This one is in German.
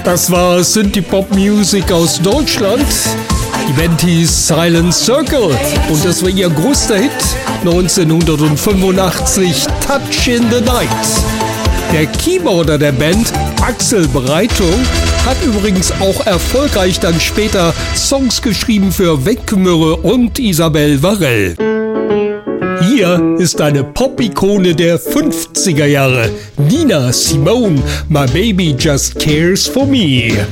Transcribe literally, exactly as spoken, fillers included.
Das war Synthie-Pop-Music aus Deutschland. Die Band hieß Silent Circle und das war ihr größter Hit neunzehnhundertfünfundachtzig, Touch in the Night. Der Keyboarder der Band, Axel Breitung, hat übrigens auch erfolgreich dann später Songs geschrieben für Wenkmürre und Isabelle Varell. Hier ist eine Pop-Ikone der fünfziger Jahre, Nina Simone, My Baby Just Cares for Me.